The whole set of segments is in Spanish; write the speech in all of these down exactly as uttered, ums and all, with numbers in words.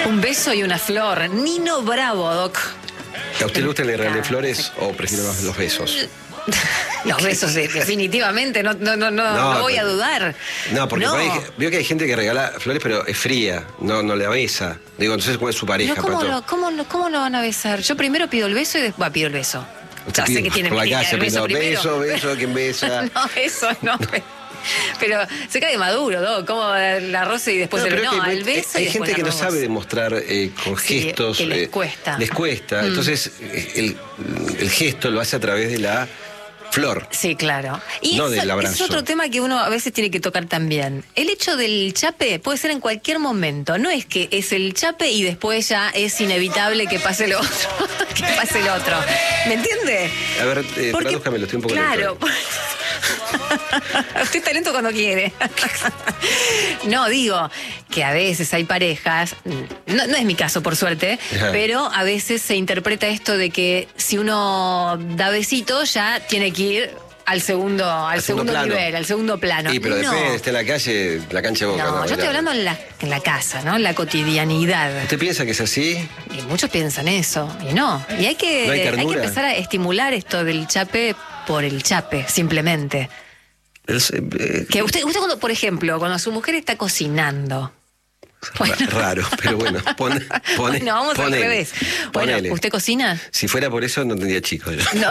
Un beso y una flor. Nino Bravo, Doc. ¿A usted le gusta que le regale flores o prefiere más los besos? Los besos, definitivamente, no, no, no, no, No, no voy pero- a dudar. No, porque No. por ahí veo que hay gente que regala flores, pero es fría, no, no la besa. Digo, entonces, ¿cómo es su pareja, No, ¿cómo, Pato? lo, cómo, lo, ¿Cómo lo van a besar? Yo primero pido el beso y después... Va, pido el beso. Usted Ya sé pide que tiene por la que calle el beso pidiendo primero. beso, beso, ¿quién besa? No, eso no. Pero se cae maduro, ¿no? Como la rosa y después No, el... pero No, que- el beso hay y gente después que la no rosa. sabe demostrar eh, con Sí, gestos. que les eh, cuesta. Les cuesta. Mm. Entonces, eh, el, el gesto lo hace a través de la flor. Sí, claro. Y No eso del abrazo. es otro tema que uno a veces tiene que tocar también. El hecho del chape puede ser en cualquier momento. No es que es el chape y después ya es inevitable que pase lo otro. que pase lo otro. ¿Me entiende? A ver, eh, Porque- tradúzcamelo, estoy un poco Claro. lento. Usted está lento cuando quiere. No, digo que a veces hay parejas, no, no es mi caso por suerte, Ajá. pero a veces se interpreta esto de que si uno da besitos ya tiene que ir al segundo, al, Al segundo segundo, plano. nivel, al segundo plano. Sí, pero no. después esté en la calle, la cancha de boca. No, yo estoy Mirá. hablando en la, en la casa, ¿no? En la cotidianidad. ¿Usted piensa que es así? Y muchos piensan eso, y no. Y hay que, ¿No hay hay que ternura? empezar a estimular esto del chape por el chape, simplemente. Es, eh, Que usted, usted cuando, por ejemplo, cuando su mujer está cocinando. Bueno. Raro, pero bueno, pone, pone, Bueno, vamos ponele, al revés. Bueno, ponele. ¿usted cocina? Si fuera por eso, no tendría chicos. Yo, No.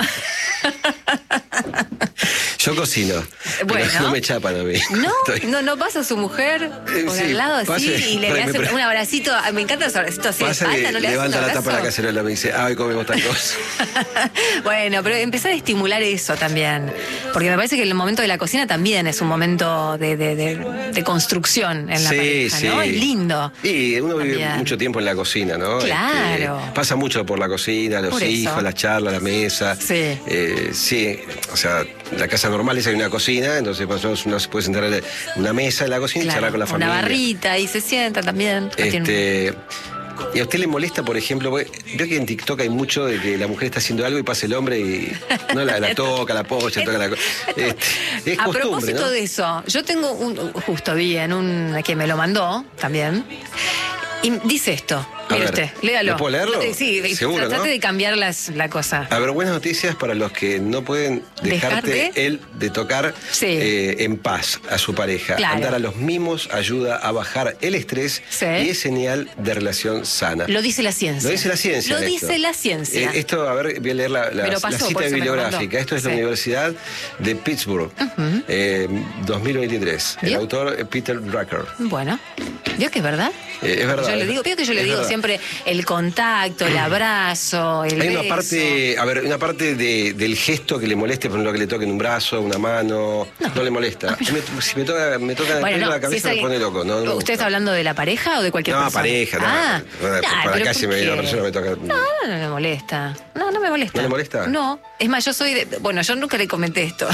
Yo cocino, Bueno. pero no me chapan a mí. No, Estoy- no, no pasa su mujer Eh, por sí, al lado así pase, y le, le me hace pre- un abracito. Ah, me encanta los abracitos así de Pasa espalda, que ¿no le hace un levanta la tapa de la abrazo? cacerola y me dice, ah, hoy comemos tal cosa. Bueno, pero empezar a estimular eso también. Porque me parece que el momento de la cocina también es un momento de, de, de, de construcción en la Sí, pareja, ¿no? sí. Es lindo. Y uno vive También. mucho tiempo en la cocina, ¿no? Claro. Este, pasa mucho por la cocina, los Por eso. hijos, las charlas, la mesa. Sí. Eh, sí, o sea, la casa normal es hay una cocina, entonces más o menos uno se puede sentar en una mesa en la cocina y Claro, charlar con la familia. una barrita y se sienta también. Tiene- Este, ¿Y a usted le molesta, por ejemplo, porque veo que en TikTok hay mucho de que la mujer está haciendo algo y pasa el hombre y no la, la toca, la apoya, toca la... Este, es A costumbre, propósito ¿no? de eso, yo tengo un, justo vi en un que me lo mandó también. Y dice esto. A Mire ver, usted, léalo. ¿lo puedo leerlo? Eh, Sí, Seguro, trate ¿no? de cambiar las, la cosa. A ver, buenas noticias para los que no pueden dejarte ¿Dejarte? él de tocar Sí. eh, en paz a su pareja. Claro. Andar a los mimos ayuda a bajar el estrés Sí. y es señal de relación sana. Lo dice la ciencia. Lo dice la ciencia. Lo esto. dice la ciencia. Eh, esto, a ver, voy a leer la, la- Me lo la pasó, cita por eso me lo bibliográfica. mandó. Esto es la Sí. Universidad de Pittsburgh, eh, dos mil veintitrés. El ¿Vio? autor eh, Peter Drucker. Bueno, ¿vio que es verdad? Eh, es verdad. Yo le digo, vio que yo le Es digo verdad. siempre el contacto, el abrazo, el Hay beso. una parte, a ver, una parte de- del gesto que le moleste, por ejemplo, que le toquen un brazo, una mano, no, le molesta. Me- si me toca, me toca Bueno, la no, si cabeza es me alguien- pone loco. No, no me ¿Usted gusta. está hablando de la pareja o de cualquier No, persona? pareja, no. Ah, Por la- nah, por la pero calle ¿por me- qué? una persona me toca- No, no, no me molesta. No, no me molesta. ¿No le molesta? No. Es más, yo soy de... Bueno, yo nunca le comenté esto.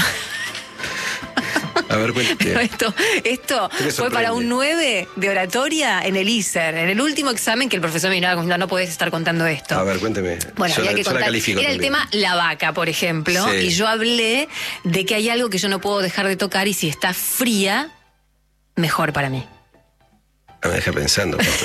A ver, Pero cuénteme. esto, esto ¿Qué le fue para sorprende? un nueve de oratoria en el I S E R, en el último examen que el profesor me miraba como, no, no podés estar contando esto. A ver, cuénteme. Bueno, yo había la, que yo la contar. califico Era el también. tema la vaca, por ejemplo, Sí. y yo hablé de que hay algo que yo no puedo dejar de tocar y si está fría, mejor para mí. Ah, me deja pensando, Pato.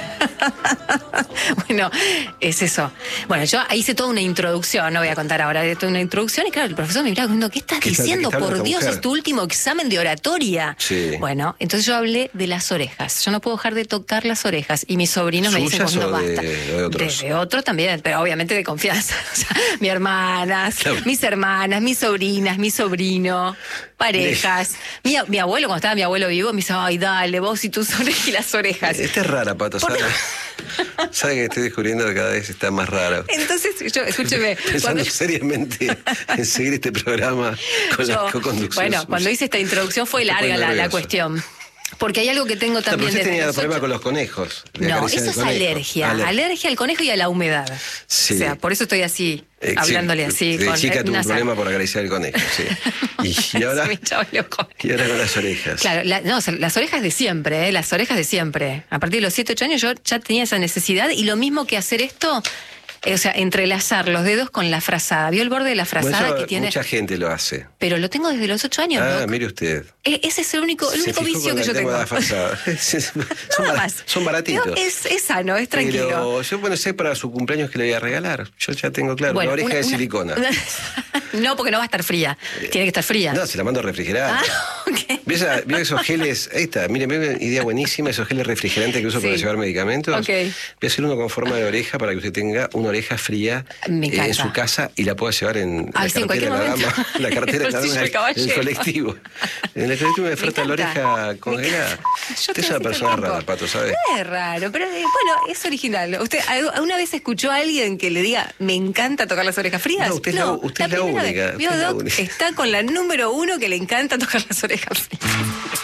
Bueno, es eso. Bueno, yo hice toda una introducción, no voy a contar ahora, de toda una introducción, y claro, el profesor me miraba diciendo, ¿qué estás ¿Qué está- diciendo? qué está Por hablando Dios, esta mujer? es tu último examen de oratoria. Sí. Bueno, entonces yo hablé de las orejas. Yo no puedo dejar de tocar las orejas. Y mis sobrinos me dicen ¿Suyas cuando o de- basta. de otros? De, de otros también, pero obviamente de confianza. O sea, mis hermanas, Claro. mis hermanas, mis sobrinas, mi sobrino, parejas. Mi, mi abuelo, cuando estaba mi abuelo vivo, me dice, ay, dale, vos y tus orejas y las orejas. Esta es rara, Pato, ¿Por ¿sabe? ¿Sabe que estoy descubriendo que cada vez está más rara? Entonces, yo, escúcheme, Pensando cuando yo- seriamente en seguir este programa con Yo, la co-conducción. bueno, cuando hice esta introducción fue Se larga pone la, la nervioso. cuestión. Porque hay algo que tengo No, pero también usted desde tenía los problema ocho- con los conejos. de No, acariciar eso el es conejo. alergia. Aler- Alergia al conejo y a la humedad. Sí. O sea, por eso estoy así, Eh, sí, hablándole así. De con chica tuvo un una problema por acariciar el conejo, sí. Y, y ahora, Se me echaba loco. y ahora con las orejas. Claro, la- no, o sea, las orejas de siempre, ¿eh? Las orejas de siempre. A partir de los siete, ocho años yo ya tenía esa necesidad y lo mismo que hacer esto, Eh, o sea, entrelazar los dedos con la frazada. ¿Vio el borde de la frazada Bueno, eso que tiene? mucha gente lo hace. Pero lo tengo desde los ocho años, Ah, Doc. mire usted. E- ese es el único, el Se único fijó vicio con que el yo tema tengo. de la frazada. son, Nada bar- más. son baratitos. No, es, es sano, es tranquilo. Pero yo, bueno, sé para su cumpleaños que le voy a regalar. Yo ya tengo claro, Bueno, una oreja una- de una- silicona. No, porque no va a estar fría. Tiene que estar fría. No, se la mando a refrigerar. Ah, ok. ¿Vio, esa- vio esos geles? Ahí está, mire, mire, una idea buenísima, esos geles refrigerantes que uso Sí. para llevar medicamentos. Ok. Voy a hacer uno con forma de oreja para que usted tenga una oreja fría Me eh, en encanta. su casa y la pueda llevar en Ay, la sí, en cartera de la cualquier dama. momento. La cartera de El la bolsillo dama del caballero. del colectivo. En el colectivo me frota la encanta. oreja congelada. Yo Usted te es una así persona tampoco. rara, Pato, ¿sabe? Es raro, pero eh, bueno, es original. ¿Usted alguna vez escuchó a alguien que le diga, me encanta tocar las orejas frías? No, usted es la- usted es la primera única, vez. usted Vio, es la Doc, única. está con la número uno que le encanta tocar las orejas frías.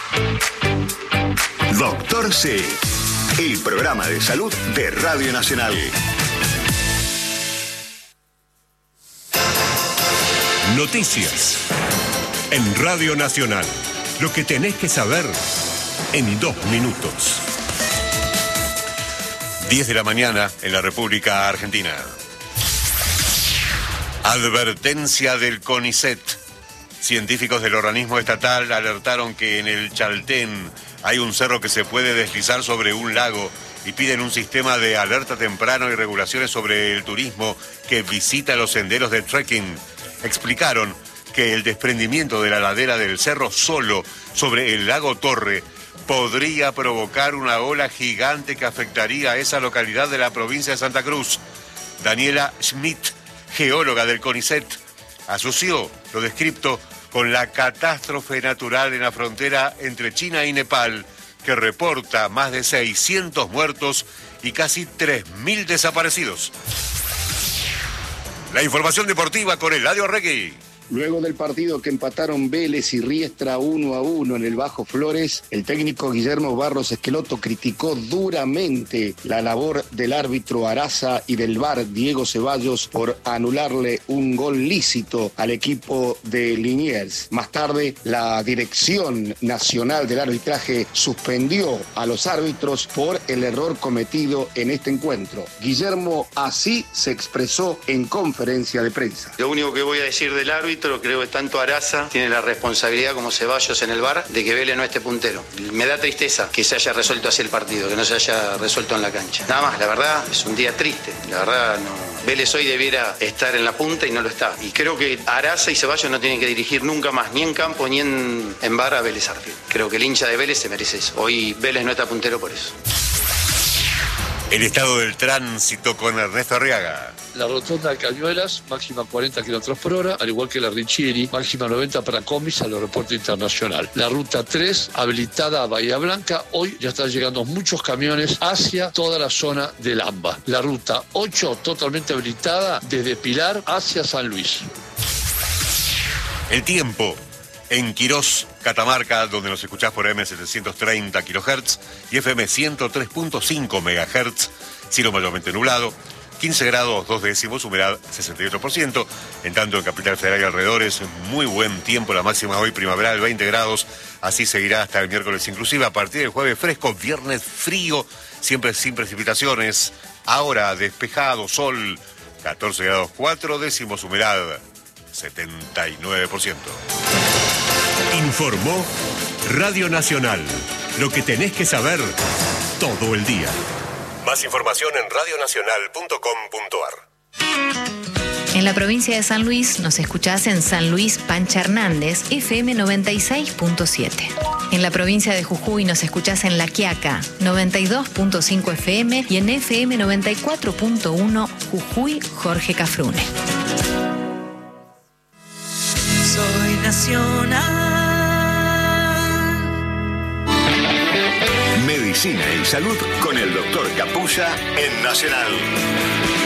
Doctor C, el programa de salud de Radio Nacional. Noticias en Radio Nacional. Lo que tenés que saber en dos minutos. diez de la mañana en la República Argentina. Advertencia del CONICET. Científicos del organismo estatal alertaron que en el Chaltén hay un cerro que se puede deslizar sobre un lago y piden un sistema de alerta temprano y regulaciones sobre el turismo que visita los senderos de trekking. Explicaron que el desprendimiento de la ladera del cerro solo sobre el lago Torre podría provocar una ola gigante que afectaría a esa localidad de la provincia de Santa Cruz. Daniela Schmidt, geóloga del CONICET, asoció lo descripto con la catástrofe natural en la frontera entre China y Nepal, que reporta más de seiscientos muertos y casi tres mil desaparecidos. La información deportiva con Eladio Regui. Luego del partido que empataron Vélez y Riestra uno a uno en el Bajo Flores, el técnico Guillermo Barros Esqueloto criticó duramente la labor del árbitro Araza y del V A R Diego Ceballos por anularle un gol lícito al equipo de Liniers. Más tarde, la Dirección Nacional del Arbitraje suspendió a los árbitros por el error cometido en este encuentro. Guillermo así se expresó en conferencia de prensa. Lo único que voy a decir del árbitro, creo que tanto Araza tiene la responsabilidad como Ceballos en el V A R de que Vélez no esté puntero. Me da tristeza que se haya resuelto así el partido, que no se haya resuelto en la cancha. Nada más, la verdad es un día triste. La verdad, no. Vélez hoy debiera estar en la punta y no lo está. Y creo que Araza y Ceballos no tienen que dirigir nunca más, ni en campo ni en, en V A R a Vélez Arfield. Creo que el hincha de Vélez se merece eso. Hoy Vélez no está puntero por eso. El estado del tránsito con Ernesto Arriaga. La rotonda de Cañuelas, máxima cuarenta kilómetros por hora, al igual que la Riccieri, máxima noventa para Comis al aeropuerto internacional. La ruta tres, habilitada a Bahía Blanca, hoy ya están llegando muchos camiones hacia toda la zona del AMBA. La ruta ocho, totalmente habilitada desde Pilar hacia San Luis. El tiempo en Quirós, Catamarca, donde nos escuchás por M setecientos treinta kilohertz y F M ciento tres punto cinco megahertz, cielo mayormente nublado, quince grados dos décimos, humedad sesenta y ocho por ciento. En tanto, en Capital Federal y alrededores, muy buen tiempo, la máxima hoy primaveral, veinte grados. Así seguirá hasta el miércoles, inclusive a partir del jueves fresco, viernes frío, siempre sin precipitaciones. Ahora despejado, sol, catorce grados cuatro décimos, humedad setenta y nueve por ciento. Informó Radio Nacional. Lo que tenés que saber todo el día. Más información en radionacional punto com punto ar. En la provincia de San Luis nos escuchás en San Luis Pancha Hernández, F M noventa y seis punto siete. En la provincia de Jujuy nos escuchás en La Quiaca, noventa y dos punto cinco F M y en F M noventa y cuatro punto uno Jujuy Jorge Cafrune. Soy nacional. Medicina y salud con el doctor Capuzza en Nacional.